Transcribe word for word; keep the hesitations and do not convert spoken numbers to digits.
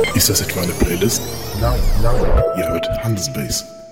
Ist das etwa eine Playlist? Nein, nein. Ihr hört Handelsbase.